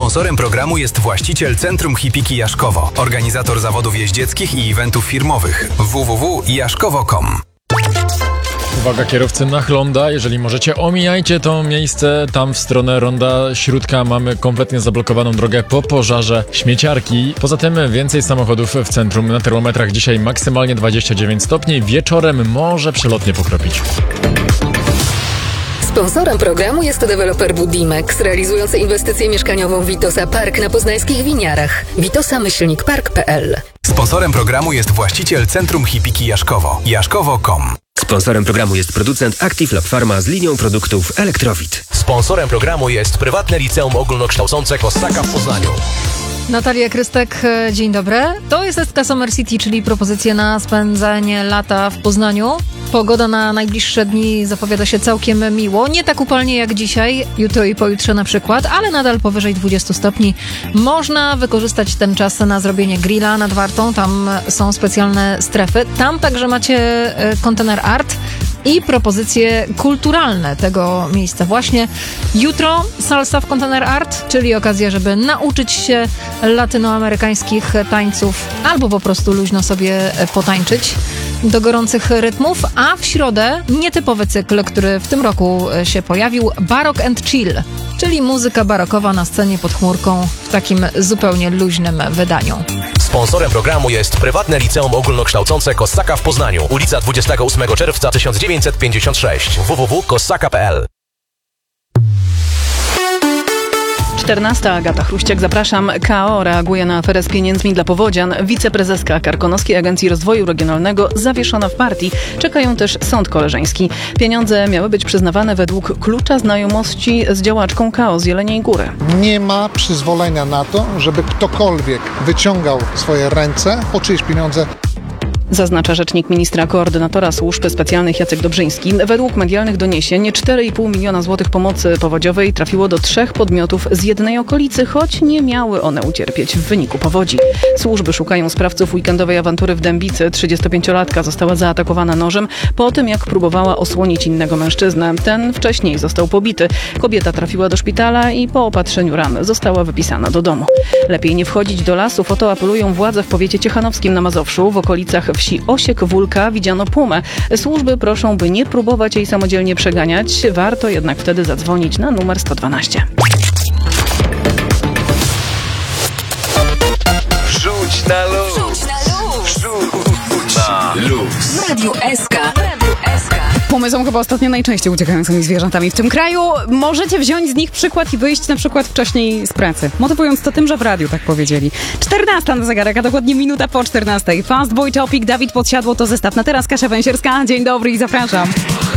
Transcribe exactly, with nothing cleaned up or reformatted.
Sponsorem programu jest właściciel Centrum Hipiki Jaszkowo, organizator zawodów jeździeckich i eventów firmowych w w w kropka jaszkowo kropka com. Uwaga kierowcy na Hlonda, jeżeli możecie, omijajcie to miejsce, tam w stronę ronda Śródka mamy kompletnie zablokowaną drogę po pożarze śmieciarki. Poza tym więcej samochodów w centrum, na termometrach dzisiaj maksymalnie dwadzieścia dziewięć stopni, wieczorem może przelotnie pokropić. Sponsorem programu jest deweloper Budimex, realizujący inwestycję mieszkaniową Vitosa Park na poznańskich Winiarach. Vitosa myślnik park kropka p l. Sponsorem programu jest właściciel Centrum Hipiki Jaszkowo, jaszkowo kropka com. Sponsorem programu jest producent Active Lab Pharma z linią produktów Elektrowit. Sponsorem programu jest prywatne liceum ogólnokształcące Kossaka w Poznaniu. Natalia Krystek, dzień dobry. To jest S K Summer City, czyli propozycje na spędzanie lata w Poznaniu. Pogoda na najbliższe dni zapowiada się całkiem miło. Nie tak upalnie jak dzisiaj, jutro i pojutrze na przykład, ale nadal powyżej dwudziestu stopni. Można wykorzystać ten czas na zrobienie grilla nad Wartą. Tam są specjalne strefy. Tam także macie kontener art i propozycje kulturalne tego miejsca. Właśnie jutro salsa w kontener art, czyli okazja, żeby nauczyć się latynoamerykańskich tańców albo po prostu luźno sobie potańczyć do gorących rytmów, a w środę nietypowy cykl, który w tym roku się pojawił, Baroque and Chill, czyli muzyka barokowa na scenie pod chmurką w takim zupełnie luźnym wydaniu. Sponsorem programu jest prywatne liceum ogólnokształcące Kossaka w Poznaniu, ulica dwudziestego ósmego czerwca tysiąc dziewięćset pięćdziesiąt sześć, w w w kropka kossaka kropka p l. czternasta. Agata Chruściak, zapraszam. K O reaguje na aferę z pieniędzmi dla powodzian. Wiceprezeska Karkonoskiej Agencji Rozwoju Regionalnego zawieszona w partii. Czekają też sąd koleżeński. Pieniądze miały być przyznawane według klucza znajomości z działaczką K O z Jeleniej Góry. Nie ma przyzwolenia na to, żeby ktokolwiek wyciągał swoje ręce po czyjeś pieniądze. Zaznacza rzecznik ministra koordynatora służb specjalnych Jacek Dobrzyński. Według medialnych doniesień cztery i pół miliona złotych pomocy powodziowej trafiło do trzech podmiotów z jednej okolicy, choć nie miały one ucierpieć w wyniku powodzi. Służby szukają sprawców weekendowej awantury w Dębicy. trzydziestopięciolatka została zaatakowana nożem po tym, jak próbowała osłonić innego mężczyznę. Ten wcześniej został pobity. Kobieta trafiła do szpitala i po opatrzeniu ran została wypisana do domu. Lepiej nie wchodzić do lasów, o to apelują władze w powiecie ciechanowskim na Mazowszu. W okolicach wsi Osiek-Wólka widziano pumę. Służby proszą, by nie próbować jej samodzielnie przeganiać. Warto jednak wtedy zadzwonić na numer sto dwanaście. Rzuć na luz. Rzuć na luz. Rzuć na luz. W Radiu S K. Pumy są chyba ostatnio najczęściej uciekającymi zwierzętami w tym kraju. Możecie wziąć z nich przykład i wyjść na przykład wcześniej z pracy, motywując to tym, że w radiu tak powiedzieli. czternasta na zegarek, a dokładnie minuta po czternastej. Fast Boy Topic, Dawid Podsiadło to zestaw na teraz. Kasia Węsierska, dzień dobry i zapraszam.